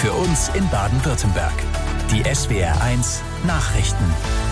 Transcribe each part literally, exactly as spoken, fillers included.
Für uns in Baden-Württemberg. Die S W R eins Nachrichten.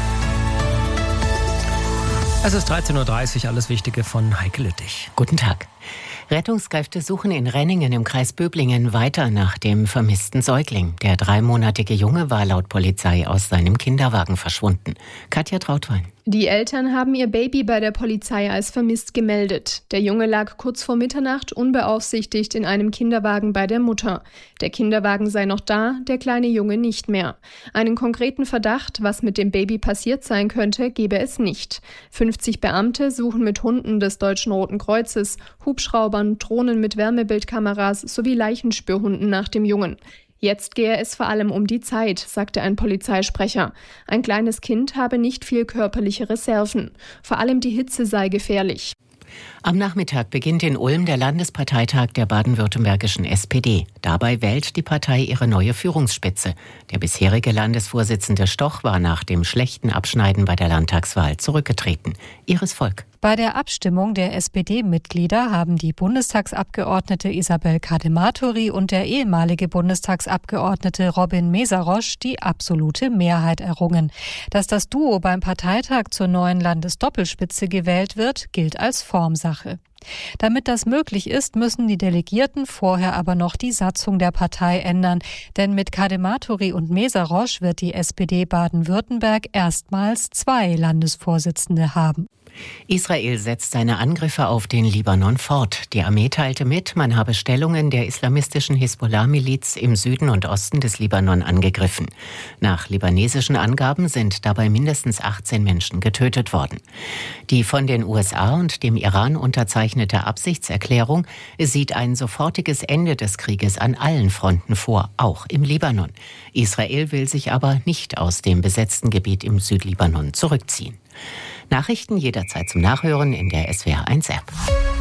Es ist dreizehn Uhr dreißig, alles Wichtige von Heike Lüttich. Guten Tag. Rettungskräfte suchen in Renningen im Kreis Böblingen weiter nach dem vermissten Säugling. Der dreimonatige Junge war laut Polizei aus seinem Kinderwagen verschwunden. Katja Trautwein. Die Eltern haben ihr Baby bei der Polizei als vermisst gemeldet. Der Junge lag kurz vor Mitternacht unbeaufsichtigt in einem Kinderwagen bei der Mutter. Der Kinderwagen sei noch da, der kleine Junge nicht mehr. Einen konkreten Verdacht, was mit dem Baby passiert sein könnte, gebe es nicht. fünfzig Beamte suchen mit Hunden des Deutschen Roten Kreuzes, Hubschraubern, Drohnen mit Wärmebildkameras sowie Leichenspürhunden nach dem Jungen. Jetzt gehe es vor allem um die Zeit, sagte ein Polizeisprecher. Ein kleines Kind habe nicht viel körperliche Reserven. Vor allem die Hitze sei gefährlich. Am Nachmittag beginnt in Ulm der Landesparteitag der baden-württembergischen S P D. Dabei wählt die Partei ihre neue Führungsspitze. Der bisherige Landesvorsitzende Stoch war nach dem schlechten Abschneiden bei der Landtagswahl zurückgetreten. Iris Volk. Bei der Abstimmung der S P D-Mitglieder haben die Bundestagsabgeordnete Isabel Kadematori und der ehemalige Bundestagsabgeordnete Robin Mesarosch die absolute Mehrheit errungen. Dass das Duo beim Parteitag zur neuen Landesdoppelspitze gewählt wird, gilt als Formsache. Damit das möglich ist, müssen die Delegierten vorher aber noch die Satzung der Partei ändern. Denn mit Kadematori und Mesarosch wird die S P D Baden-Württemberg erstmals zwei Landesvorsitzende haben. Israel setzt seine Angriffe auf den Libanon fort. Die Armee teilte mit, man habe Stellungen der islamistischen Hisbollah-Miliz im Süden und Osten des Libanon angegriffen. Nach libanesischen Angaben sind dabei mindestens achtzehn Menschen getötet worden. Die von den U S A und dem Iran unterzeichnete Absichtserklärung sieht ein sofortiges Ende des Krieges an allen Fronten vor, auch im Libanon. Israel will sich aber nicht aus dem besetzten Gebiet im Südlibanon zurückziehen. Nachrichten jederzeit zum Nachhören in der S W R eins App.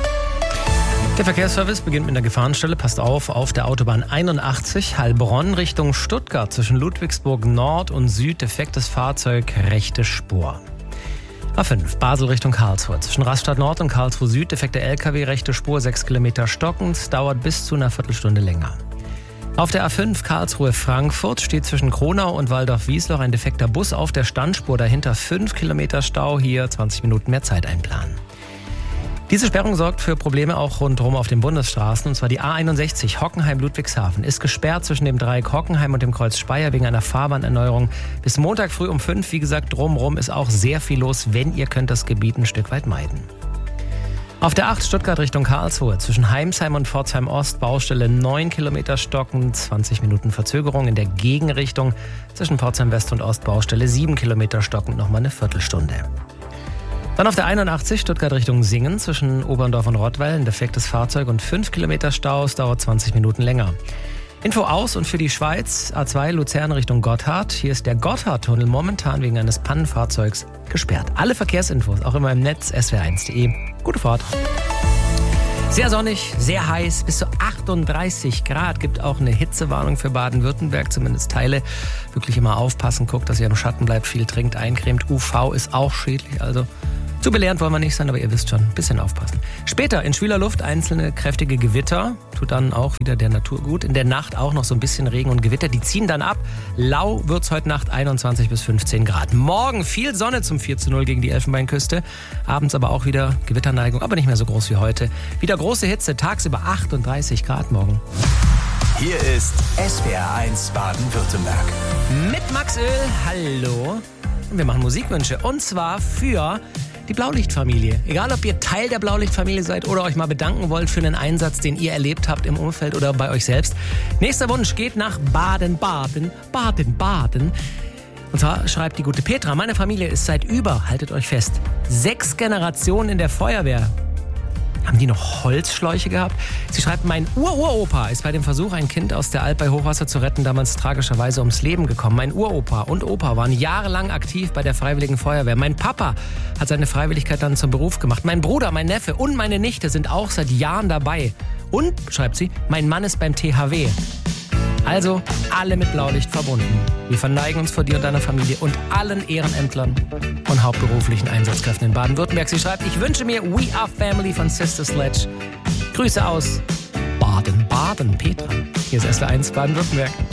Der Verkehrsservice beginnt mit einer Gefahrenstelle. Passt auf, auf der Autobahn einundachtzig Heilbronn Richtung Stuttgart zwischen Ludwigsburg Nord und Süd. Defektes Fahrzeug, rechte Spur. A fünf Basel Richtung Karlsruhe. Zwischen Rastatt Nord und Karlsruhe Süd. Defekte L K W, rechte Spur, sechs Kilometer stockend. Dauert bis zu einer Viertelstunde länger. Auf der A fünf Karlsruhe-Frankfurt steht zwischen Kronau und Waldorf-Wiesloch ein defekter Bus auf der Standspur. Dahinter fünf Kilometer Stau, hier zwanzig Minuten mehr Zeit einplanen. Diese Sperrung sorgt für Probleme auch rundherum auf den Bundesstraßen. Und zwar die A einundsechzig Hockenheim-Ludwigshafen ist gesperrt zwischen dem Dreieck Hockenheim und dem Kreuz Speyer wegen einer Fahrbahnerneuerung. Bis Montag früh um fünf, wie gesagt, drumherum ist auch sehr viel los. Wenn ihr könnt das Gebiet ein Stück weit meiden. Auf der acht Stuttgart Richtung Karlsruhe zwischen Heimsheim und Pforzheim Ost Baustelle neun Kilometer stockend, zwanzig Minuten Verzögerung in der Gegenrichtung. Zwischen Pforzheim West und Ost Baustelle sieben Kilometer stockend, nochmal eine Viertelstunde. Dann auf der einundachtzig Stuttgart Richtung Singen zwischen Oberndorf und Rottweil ein defektes Fahrzeug und fünf Kilometer Stau, es dauert zwanzig Minuten länger. Info aus und für die Schweiz, A zwei Luzern Richtung Gotthard. Hier ist der Gotthardtunnel momentan wegen eines Pannenfahrzeugs gesperrt. Alle Verkehrsinfos auch immer im Netz s w r eins punkt d e. Gute Fahrt. Sehr sonnig, sehr heiß, bis zu achtunddreißig Grad. Gibt auch eine Hitzewarnung für Baden-Württemberg, zumindest Teile. Wirklich immer aufpassen, guckt, dass ihr im Schatten bleibt, viel trinkt, eincremt. U V ist auch schädlich, also zu belehrend wollen wir nicht sein, aber ihr wisst schon, ein bisschen aufpassen. Später in schwüler Luft einzelne kräftige Gewitter, tut dann auch wieder der Natur gut. In der Nacht auch noch so ein bisschen Regen und Gewitter, die ziehen dann ab. Lau wird's heute Nacht einundzwanzig bis fünfzehn Grad. Morgen viel Sonne zum vier zu null gegen die Elfenbeinküste. Abends aber auch wieder Gewitterneigung, aber nicht mehr so groß wie heute. Wieder große Hitze, tagsüber achtunddreißig Grad morgen. Hier ist S W R eins Baden-Württemberg. Mit Max Öl, hallo. Und wir machen Musikwünsche und zwar für die Blaulichtfamilie. Egal, ob ihr Teil der Blaulichtfamilie seid oder euch mal bedanken wollt für einen Einsatz, den ihr erlebt habt im Umfeld oder bei euch selbst. Nächster Wunsch geht nach Baden-Baden. Baden-Baden. Und zwar schreibt die gute Petra, meine Familie ist seit über, haltet euch fest, sechs Generationen in der Feuerwehr. Haben die noch Holzschläuche gehabt? Sie schreibt, mein Uropa ist bei dem Versuch, ein Kind aus der Alp bei Hochwasser zu retten, damals tragischerweise ums Leben gekommen. Mein Uropa und Opa waren jahrelang aktiv bei der Freiwilligen Feuerwehr. Mein Papa hat seine Freiwilligkeit dann zum Beruf gemacht. Mein Bruder, mein Neffe und meine Nichte sind auch seit Jahren dabei. Und, schreibt sie, mein Mann ist beim T H W. Also alle mit Blaulicht verbunden. Wir verneigen uns vor dir und deiner Familie und allen Ehrenämtlern und hauptberuflichen Einsatzkräften in Baden-Württemberg. Sie schreibt, ich wünsche mir We Are Family von Sister Sledge. Grüße aus Baden-Baden, Petra. Hier ist S W R eins Baden-Württemberg.